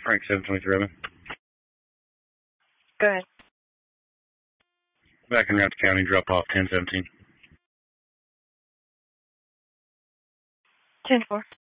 Frank 723 Robin. Go ahead. Back in Raptor County, drop off 1017. 10-4.